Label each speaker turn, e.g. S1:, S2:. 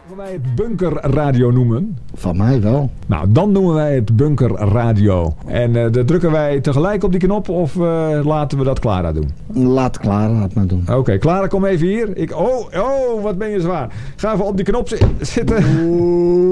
S1: Mogen wij het bunkerradio noemen?
S2: Van mij wel.
S1: Nou, dan noemen wij het bunkerradio. En dan drukken wij tegelijk op die knop of laten we dat Clara doen?
S2: Laat Clara het maar doen.
S1: Oké, Clara, kom even hier. Oh, wat ben je zwaar. Ga even op die knop zitten.